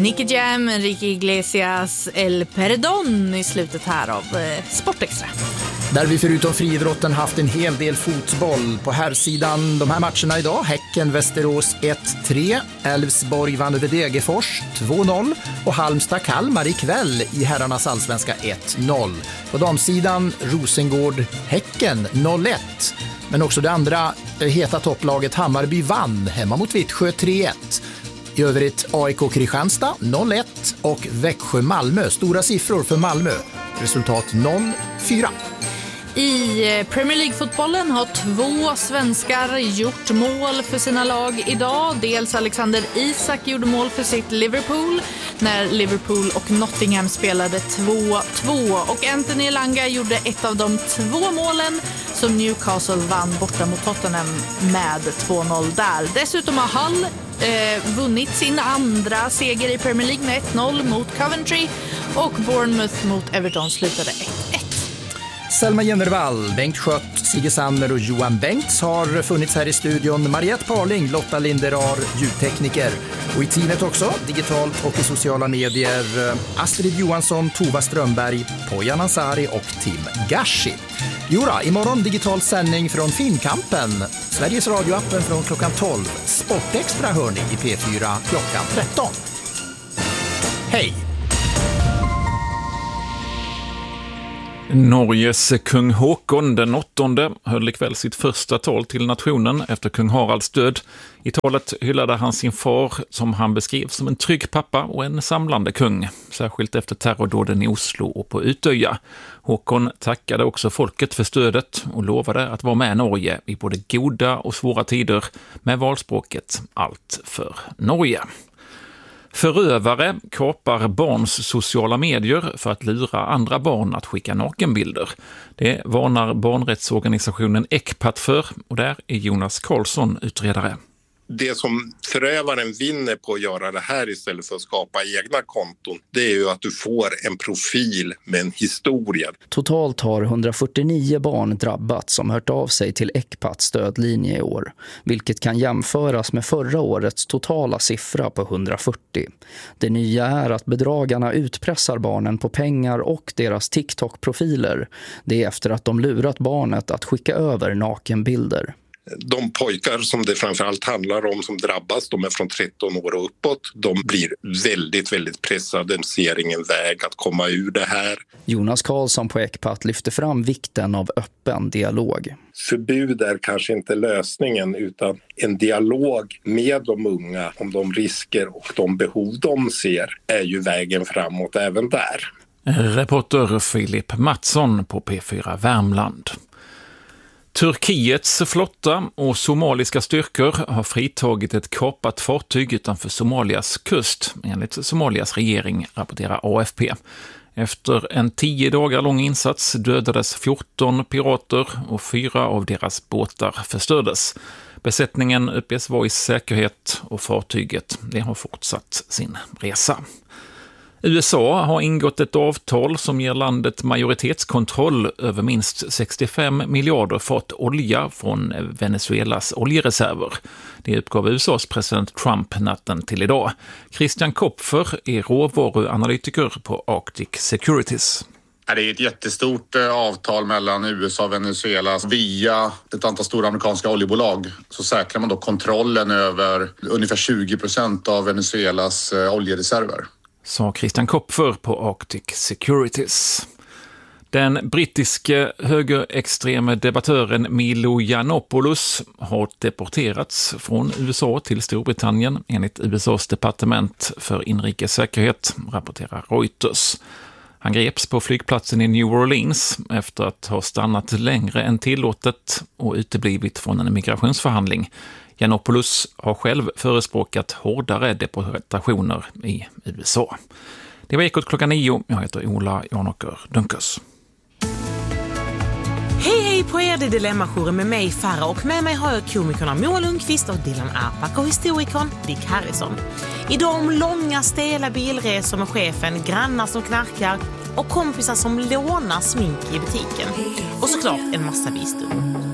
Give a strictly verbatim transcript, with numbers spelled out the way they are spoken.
Nicky Jam, Enrique Iglesias, El Perdón i slutet här av eh, Sportextra. Där vi förutom friidrotten haft en hel del fotboll. På här sidan de här matcherna idag: Häcken Västerås ett tre, Elfsborg vann över Degerfors två noll och Halmstad Kalmar ikväll i herrarnas allsvenska ett noll. På damsidan Rosengård Häcken noll ett. Men också det andra heta topplaget Hammarby vann hemma mot Vittsjö tre ett. I övrigt A I K Kristianstad noll ett och Växjö Malmö. Stora siffror för Malmö. Resultat noll fyra. I Premier League-fotbollen har två svenskar gjort mål för sina lag idag. Dels Alexander Isak gjorde mål för sitt Liverpool när Liverpool och Nottingham spelade två två. Och Anthony Elanga gjorde ett av de två målen som Newcastle vann borta mot Tottenham med två noll där. Dessutom har Hull eh, vunnit sin andra seger i Premier League med ett noll mot Coventry och Bournemouth mot Everton slutade ett ett. Selma Jennervall, Bengt Schött, Sigge Sander och Johan Bengts har funnits här i studion. Mariette Parling, Lotta Linderar, ljudtekniker. Och i teamet också, digitalt och i sociala medier, Astrid Johansson, Tova Strömberg, Poya Nansari och Tim Gashi. Jura, imorgon digital sändning från Filmkampen. Sveriges radioappen från klockan tolv. Sportextra hör ni i P fyra klockan tretton. Hej! Norges kung Håkon den åttonde höll ikväll sitt första tal till nationen efter kung Haralds död. I talet hyllade han sin far som han beskrev som en trygg pappa och en samlande kung, särskilt efter terrordåden i Oslo och på Utöja. Håkon tackade också folket för stödet och lovade att vara med Norge i både goda och svåra tider med valspråket allt för Norge. Förövare kapar barns sociala medier för att lura andra barn att skicka nakenbilder. Det varnar barnrättsorganisationen Ecpat för, och där är Jonas Karlsson utredare. Det som förövaren vinner på att göra det här istället för att skapa egna konton, det är ju att du får en profil med en historia. Totalt har hundrafyrtionio barn drabbats som hört av sig till Ecpats stödlinje i år, vilket kan jämföras med förra årets totala siffra på hundrafyrtio. Det nya är att bedragarna utpressar barnen på pengar och deras TikTok-profiler. Det är efter att de lurat barnet att skicka över nakenbilder. De pojkar som det framförallt handlar om som drabbas, de är från tretton år och uppåt. De blir väldigt, väldigt pressade. De ser ingen väg att komma ur det här. Jonas Karlsson på Ecpat lyfter fram vikten av öppen dialog. Förbud är kanske inte lösningen, utan en dialog med de unga om de risker och de behov de ser är ju vägen framåt även där. Reporter Filip Mattsson på P fyra Värmland. Turkiets flotta och somaliska styrkor har fritagit ett kapat fartyg utanför Somalias kust, enligt Somalias regering, rapporterar A F P. Efter en tio dagar lång insats dödades fjorton pirater och fyra av deras båtar förstördes. Besättningen uppges vara i säkerhet och fartyget det har fortsatt sin resa. U S A har ingått ett avtal som ger landet majoritetskontroll över minst sextiofem miljarder fat olja från Venezuelas oljereserver. Det uppgav U S A:s president Trump natten till idag. Christian Kopfer är råvaruanalytiker på Arctic Securities. Det är ett jättestort avtal mellan U S A och Venezuela. Via ett antal stora amerikanska oljebolag så säkrar man då kontrollen över ungefär tjugo procent av Venezuelas oljereserver. Sa Christian Kopfer på Arctic Securities. Den brittiske högerextreme debattören Milo Yiannopoulos har deporterats från U S A till Storbritannien enligt U S A:s departement för inrikes säkerhet, rapporterar Reuters. Han greps på flygplatsen i New Orleans efter att ha stannat längre än tillåtet och uteblivit från en migrationsförhandling. Yiannopoulos har själv förespråkat hårdare deportationer i U S A. Det var Ekot klockan nio. Jag heter Ola Janåker Dunkers. Hej hej på er, det är Dilemma-jouren med mig Farah, och med mig har jag komikerna Moa Lundqvist och Dylan Arpak och historikern Dick Harrison. Idag om långa stela bilresor med chefen, grannar som knarkar och kompisar som lånar smink i butiken. Och såklart en massa visdom.